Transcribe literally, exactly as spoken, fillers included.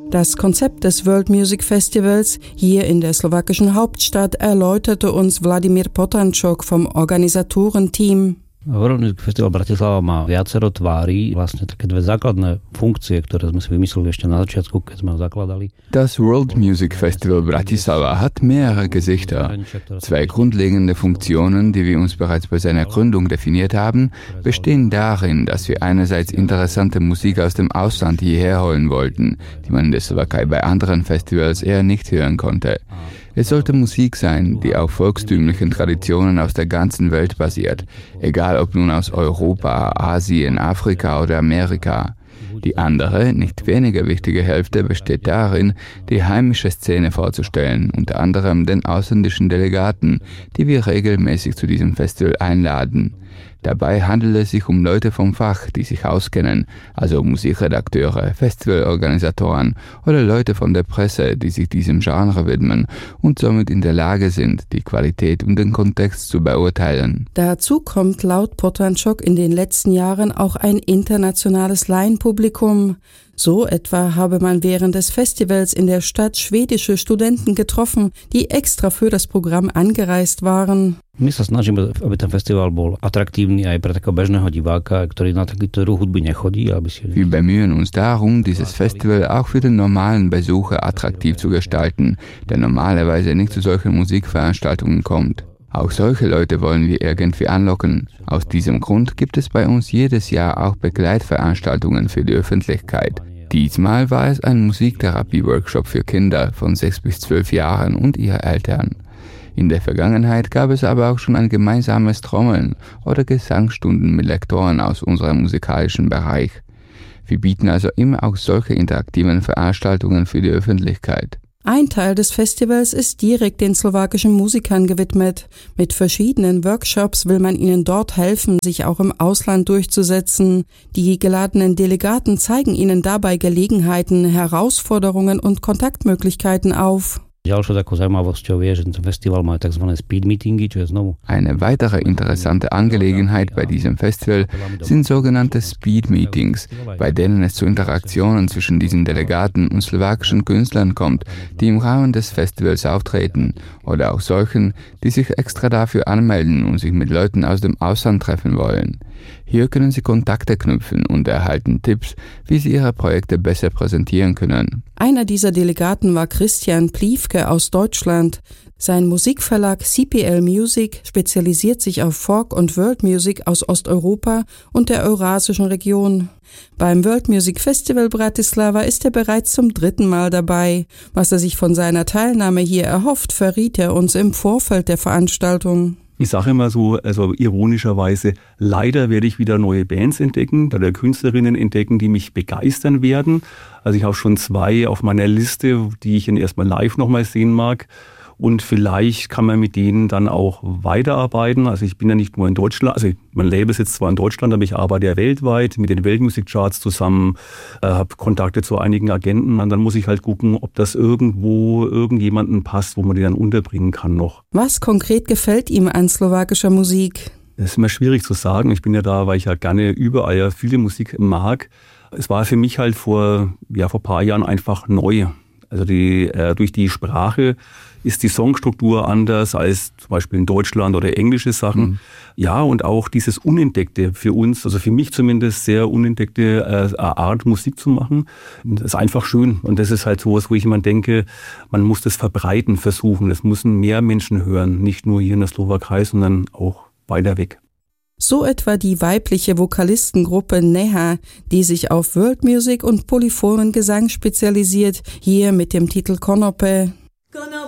Das Konzept des World Music Festivals hier in der slowakischen Hauptstadt erläuterte uns Vladimír Potančok vom Organisatorenteam. World Music Festival Bratislava má viacero tvári, vlastne také dve základné funkcie, ktoré sme si vymysleli ešte na začiatku, keď sme ho zakladali. Das World Music Festival Bratislava hat mehrere Gesichter. Zwei grundlegende Funktionen, die wir uns bereits bei seiner Gründung definiert haben, bestehen darin, dass wir einerseits interessante Musik aus dem Ausland hierher holen wollten, die man in der Slowakei bei anderen Festivals eher nicht hören konnte. Es sollte Musik sein, die auf volkstümlichen Traditionen aus der ganzen Welt basiert, egal ob nun aus Europa, Asien, Afrika oder Amerika. Die andere, nicht weniger wichtige Hälfte besteht darin, die heimische Szene vorzustellen, unter anderem den ausländischen Delegaten, die wir regelmäßig zu diesem Festival einladen. Dabei handelt es sich um Leute vom Fach, die sich auskennen, also Musikredakteure, Festivalorganisatoren oder Leute von der Presse, die sich diesem Genre widmen und somit in der Lage sind, die Qualität und den Kontext zu beurteilen. Dazu kommt laut Potančok in den letzten Jahren auch ein internationales Laienpublikum. So etwa habe man während des Festivals in der Stadt schwedische Studenten getroffen, die extra für das Programm angereist waren. My sa snažíme, aby ten festival bol atraktívny aj pre takého bežného diváka, ktorý na takýto druh hudby nechodí. Aby si... Wir bemühen uns darum, dieses Festival auch für den normalen Besucher attraktiv zu gestalten, der normalerweise nicht zu solchen Musikveranstaltungen kommt. Auch solche Leute wollen wir irgendwie anlocken. Aus diesem Grund gibt es bei uns jedes Jahr auch Begleitveranstaltungen für die Öffentlichkeit. Diesmal war es ein Musiktherapie-Workshop für Kinder von sechs bis zwölf Jahren und ihre Eltern. In der Vergangenheit gab es aber auch schon ein gemeinsames Trommeln oder Gesangsstunden mit Lektoren aus unserem musikalischen Bereich. Wir bieten also immer auch solche interaktiven Veranstaltungen für die Öffentlichkeit. Ein Teil des Festivals ist direkt den slowakischen Musikern gewidmet. Mit verschiedenen Workshops will man ihnen dort helfen, sich auch im Ausland durchzusetzen. Die geladenen Delegaten zeigen ihnen dabei Gelegenheiten, Herausforderungen und Kontaktmöglichkeiten auf. Ďalšou takou zaujímavosťou je, že ten festival má tzv. Speed Meetingy, čo je znovu. Eine weitere interessante Angelegenheit bei diesem Festival sind sogenannte Speed Meetings, bei denen es zu Interaktionen zwischen diesen Delegaten und slowakischen Künstlern kommt, die im Rahmen des Festivals auftreten, oder auch solchen, die sich extra dafür anmelden und sich mit Leuten aus dem Ausland treffen wollen. Hier können Sie Kontakte knüpfen und erhalten Tipps, wie Sie Ihre Projekte besser präsentieren können. Einer dieser Delegaten war Christian Pliewke aus Deutschland. Sein Musikverlag C P L Music spezialisiert sich auf Folk und World Music aus Osteuropa und der eurasischen Region. Beim World Music Festival Bratislava ist er bereits zum dritten Mal dabei. Was er sich von seiner Teilnahme hier erhofft, verriet er uns im Vorfeld der Veranstaltung. Ich sage immer so, also ironischerweise, leider werde ich wieder neue Bands entdecken oder Künstlerinnen entdecken, die mich begeistern werden. Also ich habe schon zwei auf meiner Liste, die ich dann erstmal live nochmal sehen mag. Und vielleicht kann man mit denen dann auch weiterarbeiten. Also ich bin ja nicht nur in Deutschland, also mein Label sitzt zwar in Deutschland, aber ich arbeite ja weltweit mit den Weltmusikcharts zusammen, äh, habe Kontakte zu einigen Agenten. Und dann muss ich halt gucken, ob das irgendwo irgendjemanden passt, wo man die dann unterbringen kann noch. Was konkret gefällt ihm an slowakischer Musik? Das ist immer schwierig zu sagen. Ich bin ja da, weil ich ja gerne überall ja viele Musik mag. Es war für mich halt vor, ja, vor ein paar Jahren einfach neu. Also die, äh, durch die Sprache ist die Songstruktur anders als zum Beispiel in Deutschland oder englische Sachen. Mhm. Ja, und auch dieses Unentdeckte für uns, also für mich zumindest sehr unentdeckte äh, Art, Musik zu machen, das ist einfach schön. Und das ist halt sowas, wo ich immer denke, man muss das verbreiten versuchen. Das müssen mehr Menschen hören, nicht nur hier in der Slowakei, sondern auch weiter weg. So etwa die weibliche Vokalistengruppe Neha, die sich auf World Music und polyphonen Gesang spezialisiert, hier mit dem Titel Konope.